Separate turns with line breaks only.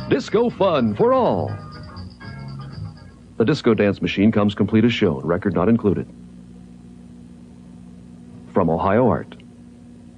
Disco fun for all. The disco dance machine comes complete as shown, record not included. From Ohio Art.